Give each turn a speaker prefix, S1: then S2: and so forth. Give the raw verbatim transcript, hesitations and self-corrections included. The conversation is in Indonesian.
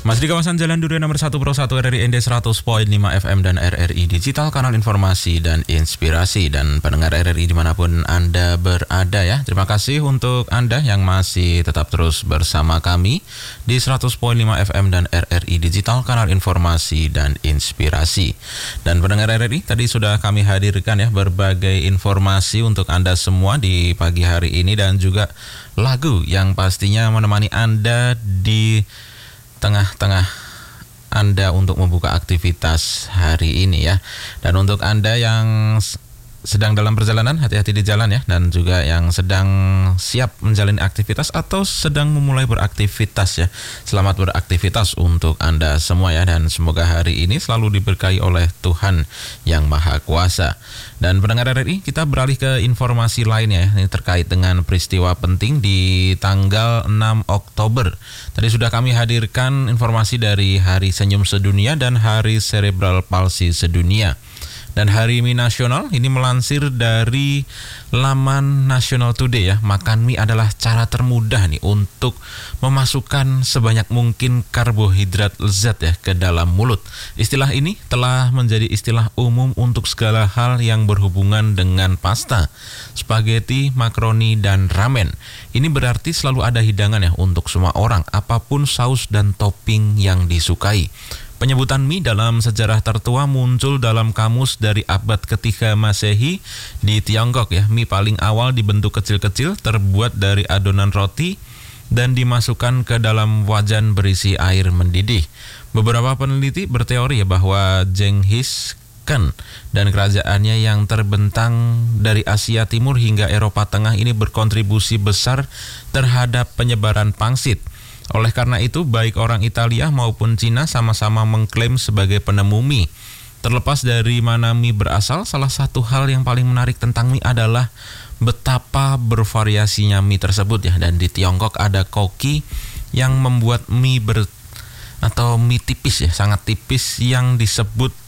S1: Masih di kawasan Jalan Durian nomor satu Pro satu R R I N D seratus koma lima F M dan R R I Digital, kanal informasi dan inspirasi. Dan pendengar R R I dimanapun Anda berada ya, terima kasih untuk Anda yang masih tetap terus bersama kami di seratus koma lima F M dan R R I Digital, kanal informasi dan inspirasi. Dan pendengar R R I, tadi sudah kami hadirkan ya berbagai informasi untuk Anda semua di pagi hari ini, dan juga lagu yang pastinya menemani Anda di tengah-tengah Anda untuk membuka aktivitas hari ini ya. Dan untuk Anda yang sedang dalam perjalanan, hati-hati di jalan ya. Dan juga yang sedang siap menjalani aktivitas atau sedang memulai beraktivitas ya, selamat beraktivitas untuk Anda semua ya. Dan semoga hari ini selalu diberkahi oleh Tuhan Yang Maha Kuasa. Dan pendengar R R I, kita beralih ke informasi lainnya ya. Ini terkait dengan peristiwa penting di tanggal enam Oktober. Tadi sudah kami hadirkan informasi dari Hari Senyum Sedunia dan Hari Cerebral Palsy Sedunia. Dan Hari Mie Nasional ini melansir dari laman National Today ya, makan mie adalah cara termudah nih untuk memasukkan sebanyak mungkin karbohidrat lezat ya ke dalam mulut. Istilah ini telah menjadi istilah umum untuk segala hal yang berhubungan dengan pasta, spaghetti, makaroni, dan ramen. Ini berarti selalu ada hidangan ya untuk semua orang, apapun saus dan topping yang disukai. Penyebutan mie dalam sejarah tertua muncul dalam kamus dari abad ketiga Masehi di Tiongkok ya. Mie paling awal dibentuk kecil-kecil, terbuat dari adonan roti dan dimasukkan ke dalam wajan berisi air mendidih. Beberapa peneliti berteori ya bahwa Genghis Khan dan kerajaannya yang terbentang dari Asia Timur hingga Eropa Tengah ini berkontribusi besar terhadap penyebaran pangsit. Oleh karena itu, baik orang Italia maupun Cina sama-sama mengklaim sebagai penemu mie. Terlepas dari mana mie berasal, salah satu hal yang paling menarik tentang mie adalah betapa bervariasinya mie tersebut ya. Dan di Tiongkok ada koki yang membuat mie ber atau mie tipis ya, sangat tipis, yang disebut